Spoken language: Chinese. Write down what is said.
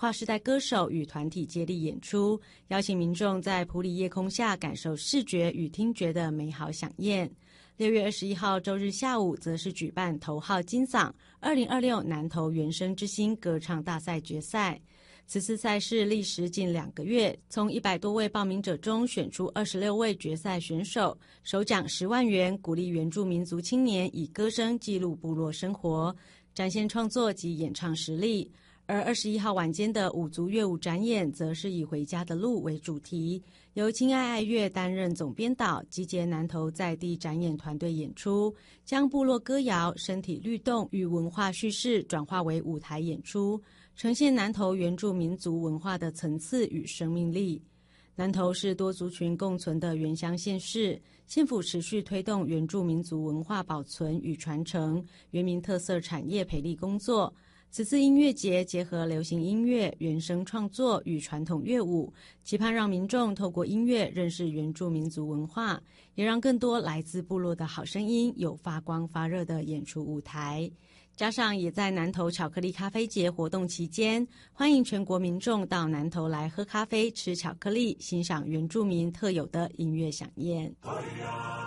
跨世代歌手与团体接力演出，邀请民众在埔里夜空下感受视觉与听觉的美好飨宴。6月21号周日下午则是举办头号金嗓2026南投原声之星歌唱大赛决赛。此次赛事历时近2个月，从100多位报名者中选出26位决赛选手，首奖10万元，鼓励原住民族青年以歌声记录部落生活，展现创作及演唱实力。而21号晚间的五族乐舞展演则是以回家的路为主题，由亲爱爱乐担任总编导，集结南投在地展演团队演出，将部落歌谣、身体律动与文化叙事转化为舞台演出，呈现南投原住民族文化的层次与生命力。南投是多族群共存的原乡县市，县府持续推动原住民族文化保存与传承、原民特色产业培力工作。此次音乐节结合流行音乐、原声创作与传统乐舞，期盼让民众透过音乐认识原住民族文化，也让更多来自部落的好声音有发光发热的演出舞台。加上也在南投巧克力咖啡节活动期间，欢迎全国民众到南投来喝咖啡、吃巧克力，欣赏原住民特有的音乐飨宴。